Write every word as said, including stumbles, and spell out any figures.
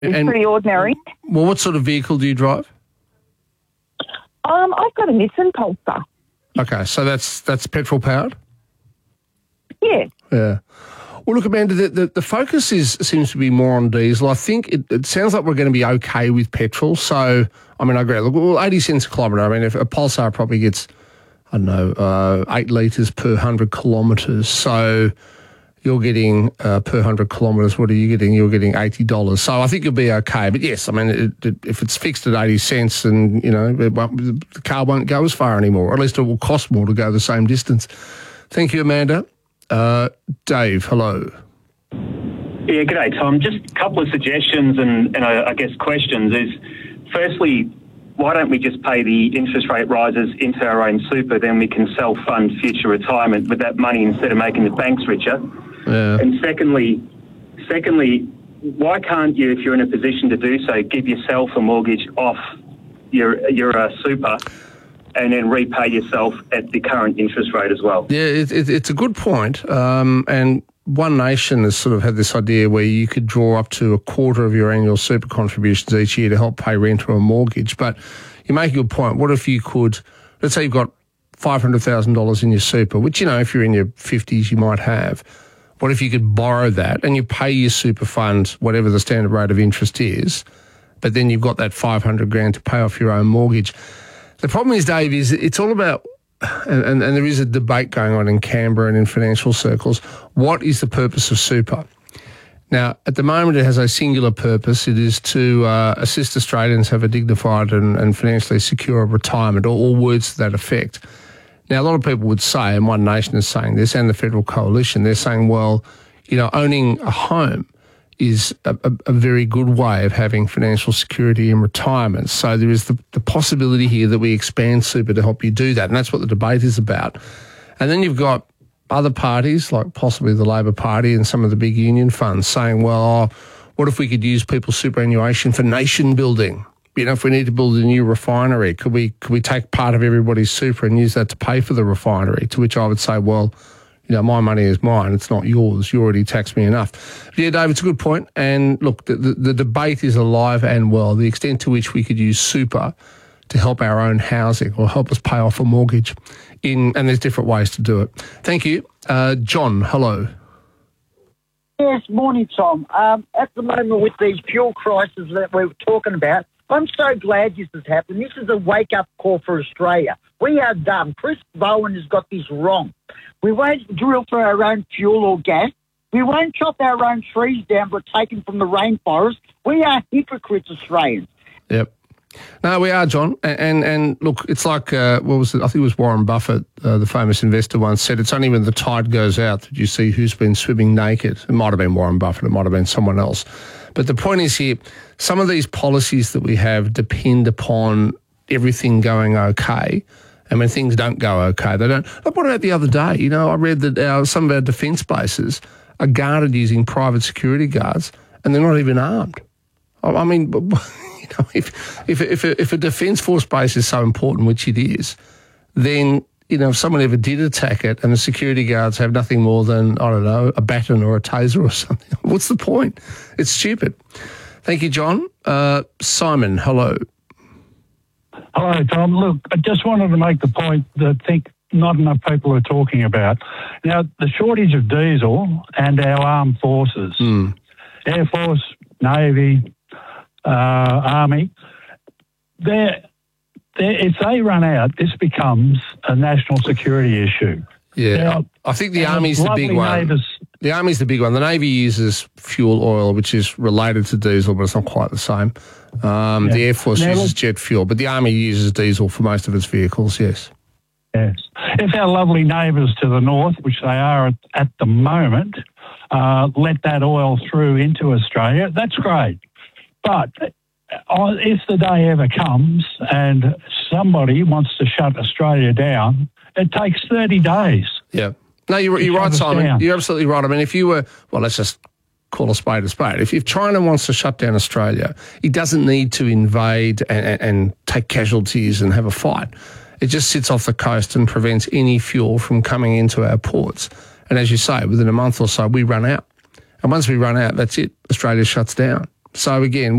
It's And- pretty ordinary. Well, what sort of vehicle do you drive? Um, I've got a Nissan Pulsar. Okay, so that's that's petrol powered. Yeah. Yeah. Well, look, Amanda, the, the, the focus is seems to be more on diesel. I think it, it sounds like we're going to be okay with petrol. So, I mean, I agree. Look, well, eighty cents a kilometre. I mean, if a Pulsar probably gets, I don't know, uh, eight litres per one hundred kilometres. So you're getting uh, per one hundred kilometres, what are you getting? You're getting eighty dollars. So I think you'll be okay. But yes, I mean, it, it, if it's fixed at eighty cents, and, you know, it won't, the car won't go as far anymore, or at least it will cost more to go the same distance. Thank you, Amanda. Uh, Dave, hello. Yeah, g'day, Tom. Just a couple of suggestions and, and I, I guess questions is, firstly, why don't we just pay the interest rate rises into our own super, then we can self-fund future retirement with that money instead of making the banks richer? Yeah. And secondly, secondly, why can't you, if you're in a position to do so, give yourself a mortgage off your, your uh, super and then repay yourself at the current interest rate as well? Yeah, it, it, it's a good point. Um, and One Nation has sort of had this idea where you could draw up to a quarter of your annual super contributions each year to help pay rent or a mortgage. But you make a good point. What if you could, let's say you've got five hundred thousand dollars in your super, which, you know, if you're in your fifties, you might have. What if you could borrow that and you pay your super fund whatever the standard rate of interest is, but then you've got that five hundred grand to pay off your own mortgage? The problem is, Dave, is it's all about, and, and, and there is a debate going on in Canberra and in financial circles, what is the purpose of super? Now, at the moment, it has a singular purpose. It is to uh, assist Australians have a dignified and, and financially secure retirement, or all words to that effect. Now, a lot of people would say, and One Nation is saying this, and the Federal Coalition, they're saying, well, you know, owning a home is a, a, a very good way of having financial security in retirement. So there is the, the possibility here that we expand super to help you do that, and that's what the debate is about. And then you've got other parties, like possibly the Labor Party and some of the big union funds, saying, well, oh, what if we could use people's superannuation for nation building? You know, if we need to build a new refinery, could we could we take part of everybody's super and use that to pay for the refinery? To which I would say, well, you know, my money is mine. It's not yours. You already taxed me enough. Yeah, Dave, it's a good point. And look, the, the, the debate is alive and well. The extent to which we could use super to help our own housing or help us pay off a mortgage, in, and there's different ways to do it. Thank you. Uh, John, hello. Yes, morning, Tom. Um, at the moment with these fuel crises that we were talking about, I'm so glad this has happened. This is a wake-up call for Australia. We are dumb. Chris Bowen has got this wrong. We won't drill for our own fuel or gas. We won't chop our own trees down but taken from the rainforest. We are hypocrites, Australians. Yep. No, we are, John. And and, and look, it's like, uh, what was it? I think it was Warren Buffett, uh, the famous investor, once said, it's only when the tide goes out that you see who's been swimming naked. It might have been Warren Buffett. It might have been someone else. But the point is here, some of these policies that we have depend upon everything going okay. And when things don't go okay, they don't. Like, what about the other day? You know, I read that our, some of our defence bases are guarded using private security guards, and they're not even armed. I, I mean, you know, if if if a, if a defence force base is so important, which it is, then, you know, if someone ever did attack it and the security guards have nothing more than, I don't know, a baton or a taser or something, what's the point? It's stupid. Thank you, John. Uh, Simon, hello. Hello, Tom. Look, I just wanted to make the point that I think not enough people are talking about. Now, the shortage of diesel and our armed forces, Mm. Air Force, Navy, uh, Army, they're, they're, if they run out, this becomes a national security issue. Yeah, Now, I think the our Army's the big lovely one. neighbours- The Army's the big one. The Navy uses fuel oil, which is related to diesel, but it's not quite the same. Um, Yeah. The Air Force Now, uses look- jet fuel, but the Army uses diesel for most of its vehicles, yes. Yes. If our lovely neighbours to the north, which they are at, at the moment, uh, let that oil through into Australia, that's great. But uh, if the day ever comes and somebody wants to shut Australia down, it takes thirty days. Yeah. No, you're, you're right, shut us Simon. down. You're absolutely right. I mean, if you were, well, let's just call a spade a spade. If, if China wants to shut down Australia, it doesn't need to invade and, and, and take casualties and have a fight. It just sits off the coast and prevents any fuel from coming into our ports. And as you say, within a month or so, we run out. And once we run out, that's it. Australia shuts down. So again,